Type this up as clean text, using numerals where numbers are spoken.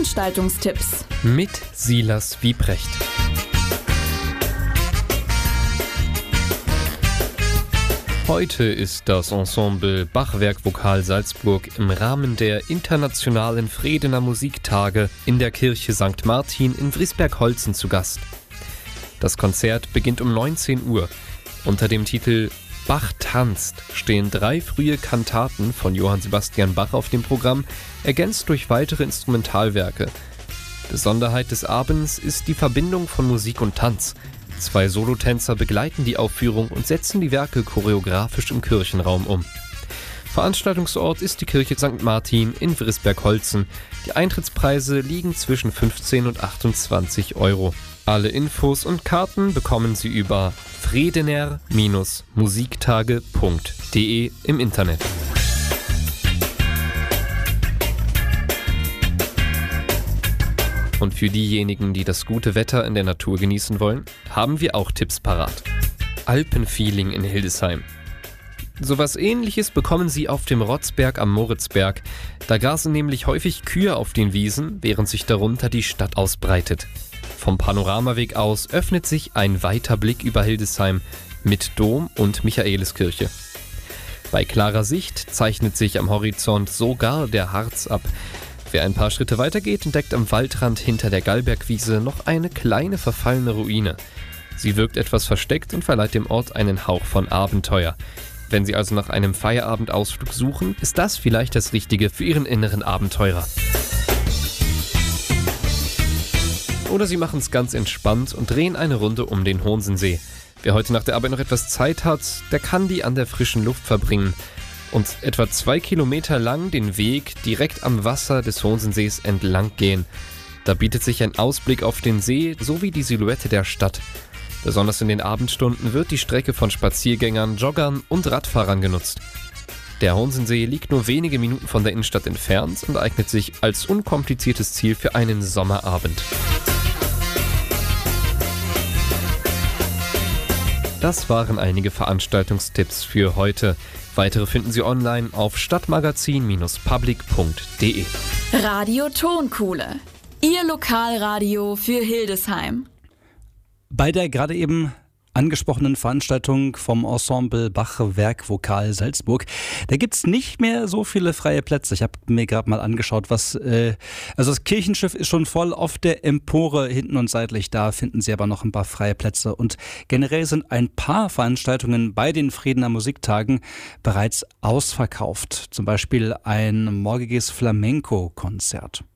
Veranstaltungstipps mit Silas Wiebrecht. Heute ist das Ensemble Bachwerk Vokal Salzburg im Rahmen der internationalen Fredener Musiktage in der Kirche St. Martin in Vriesberg-Holzen zu Gast. Das Konzert beginnt um 19 Uhr. Unter dem Titel Bach tanzt stehen 3 frühe Kantaten von Johann Sebastian Bach auf dem Programm, ergänzt durch weitere Instrumentalwerke. Besonderheit des Abends ist die Verbindung von Musik und Tanz. 2 Solotänzer begleiten die Aufführung und setzen die Werke choreografisch im Kirchenraum um. Veranstaltungsort ist die Kirche St. Martin in Vriesberg-Holzen. Die Eintrittspreise liegen zwischen 15 und 28 Euro. Alle Infos und Karten bekommen Sie über fredener-musiktage.de im Internet. Und für diejenigen, die das gute Wetter in der Natur genießen wollen, haben wir auch Tipps parat. Alpenfeeling in Hildesheim. Sowas Ähnliches bekommen Sie auf dem Rotzberg am Moritzberg. Da grasen nämlich häufig Kühe auf den Wiesen, während sich darunter die Stadt ausbreitet. Vom Panoramaweg aus öffnet sich ein weiter Blick über Hildesheim mit Dom und Michaeliskirche. Bei klarer Sicht zeichnet sich am Horizont sogar der Harz ab. Wer ein paar Schritte weiter geht, entdeckt am Waldrand hinter der Gallbergwiese noch eine kleine verfallene Ruine. Sie wirkt etwas versteckt und verleiht dem Ort einen Hauch von Abenteuer. Wenn Sie also nach einem Feierabendausflug suchen, ist das vielleicht das Richtige für Ihren inneren Abenteurer. Oder Sie machen es ganz entspannt und drehen eine Runde um den Honsensee. Wer heute nach der Arbeit noch etwas Zeit hat, der kann die an der frischen Luft verbringen und etwa 2 Kilometer lang den Weg direkt am Wasser des Honsensees entlang gehen. Da bietet sich ein Ausblick auf den See sowie die Silhouette der Stadt. Besonders in den Abendstunden wird die Strecke von Spaziergängern, Joggern und Radfahrern genutzt. Der Honsensee liegt nur wenige Minuten von der Innenstadt entfernt und eignet sich als unkompliziertes Ziel für einen Sommerabend. Das waren einige Veranstaltungstipps für heute. Weitere finden Sie online auf stadtmagazin-public.de. Radio Tonkuhle, Ihr Lokalradio für Hildesheim. Bei der gerade eben angesprochenen Veranstaltung vom Ensemble Bachwerk Vokal Salzburg, da gibt es nicht mehr so viele freie Plätze. Ich habe mir gerade mal angeschaut, also das Kirchenschiff ist schon voll, auf der Empore hinten und seitlich, da finden Sie aber noch ein paar freie Plätze. Und generell sind ein paar Veranstaltungen bei den Fredener Musiktagen bereits ausverkauft. Zum Beispiel ein morgiges Flamenco-Konzert.